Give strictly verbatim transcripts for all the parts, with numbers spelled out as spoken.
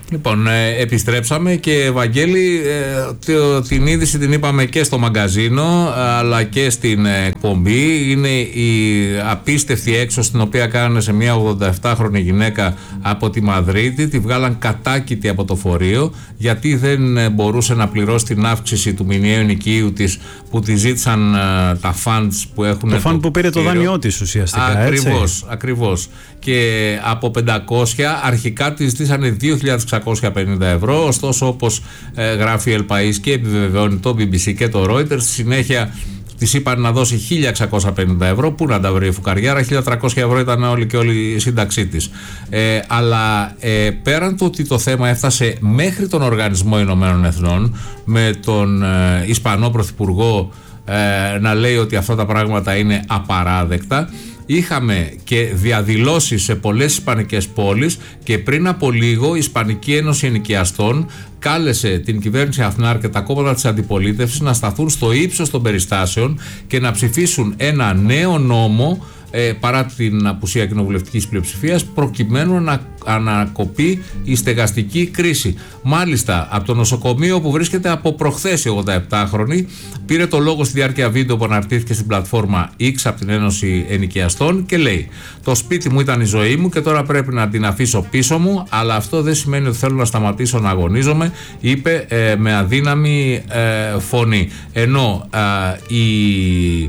Λοιπόν, ε, επιστρέψαμε και Βαγγέλη, ε, την είδηση την είπαμε και στο μαγκαζίνο αλλά και στην εκπομπή. Είναι η απίστευτη έξωση την οποία κάνανε σε μια ογδονταεπτάχρονη γυναίκα από τη Μαδρίτη. Τη βγάλαν κατάκητη από το φορείο γιατί δεν μπορούσε να πληρώσει την αύξηση του μηνιαίου ενοικίου της που τη ζήτησαν ε, τα funds που έχουν. Το φαν που πήρε το δάνειό της ουσιαστικά. Ακριβώς, ακριβώς. Και από πεντακόσια αρχικά τη ζητήσανε δύο χιλιάδες εξακόσια πενήντα ευρώ. Ωστόσο, όπως ε, γράφει η El País και επιβεβαιώνει το μπι μπι σι και το Reuters, στη συνέχεια της είπαν να δώσει χίλια εξακόσια πενήντα ευρώ. Πού να τα βρει η φουκαριάρα, χίλια τριακόσια ευρώ ήταν όλη και όλη η σύνταξή της. Ε, αλλά ε, πέραν του ότι το θέμα έφτασε μέχρι τον Οργανισμό Ηνωμένων Εθνών, με τον ε, Ισπανό Πρωθυπουργό ε, να λέει ότι αυτά τα πράγματα είναι απαράδεκτα. Είχαμε και διαδηλώσεις σε πολλές ισπανικές πόλεις και πριν από λίγο η Ισπανική Ένωση Ενοικιαστών κάλεσε την κυβέρνηση Αθνάρ και τα κόμματα της αντιπολίτευσης να σταθούν στο ύψος των περιστάσεων και να ψηφίσουν ένα νέο νόμο ε, παρά την απουσία κοινοβουλευτικής πλειοψηφίας προκειμένου να ανακοπεί η στεγαστική κρίση. Μάλιστα, από το νοσοκομείο που βρίσκεται από προχθές η ογδοεπτάχρονη πήρε το λόγο στη διάρκεια βίντεο που αναρτήθηκε στην πλατφόρμα X από την Ένωση Ενοικιαστών και λέει: «Το σπίτι μου ήταν η ζωή μου και τώρα πρέπει να την αφήσω πίσω μου, αλλά αυτό δεν σημαίνει ότι θέλω να σταματήσω να αγωνίζομαι», είπε ε, με αδύναμη ε, φωνή. Ενώ ε, η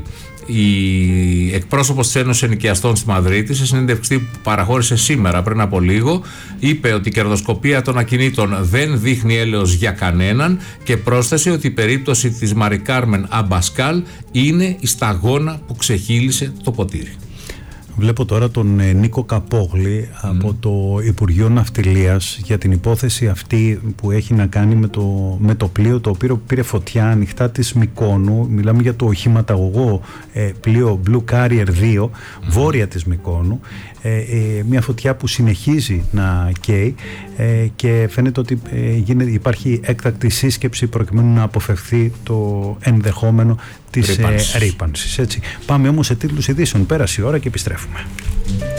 η εκπρόσωπος της Ένωσης Ενοικιαστών στη Μαδρίτη, σε συνέντευξη που παραχώρησε σήμερα πριν από λίγο, είπε ότι η κερδοσκοπία των ακινήτων δεν δείχνει έλεος για κανέναν και πρόσθεσε ότι η περίπτωση της Μαρι Κάρμεν Αμπασκάλ είναι η σταγόνα που ξεχύλισε το ποτήρι. Βλέπω τώρα τον Νίκο Καπόγλη mm. από το Υπουργείο Ναυτιλίας για την υπόθεση αυτή που έχει να κάνει με το, με το πλοίο το οποίο πήρε φωτιά ανοιχτά της Μυκόνου. Μιλάμε για το οχηματαγωγό ε, πλοίο Blue Carrier δύο, mm. βόρεια της Μυκόνου. Ε, ε, μια φωτιά που συνεχίζει να καίει ε, και φαίνεται ότι ε, γίνεται, υπάρχει έκτακτη σύσκεψη προκειμένου να αποφευθεί το ενδεχόμενο της ρήπανσης. Ε, ρήπανσης, έτσι. Πάμε όμως σε τίτλους ειδήσεων. Πέρασε η ώρα και επιστρέφουμε.